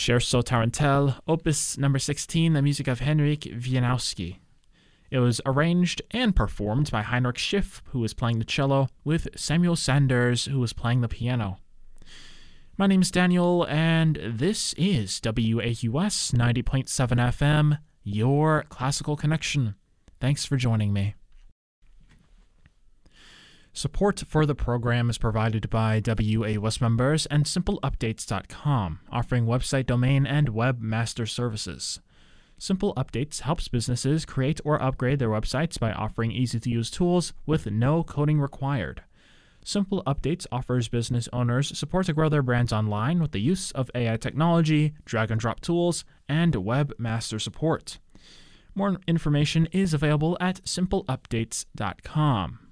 Scherzo Tarantelle, Opus number 16, the music of Henryk Wieniawski. It was arranged and performed by Heinrich Schiff, who was playing the cello, with Samuel Sanders, who was playing the piano. My name is Daniel, and this is WAUS 90.7 FM, your classical connection. Thanks for joining me. Support for the program is provided by WAUS members and SimpleUpdates.com, offering website domain and webmaster services. Simple Updates helps businesses create or upgrade their websites by offering easy-to-use tools with no coding required. Simple Updates offers business owners support to grow their brands online with the use of AI technology, drag-and-drop tools, and webmaster support. More information is available at SimpleUpdates.com.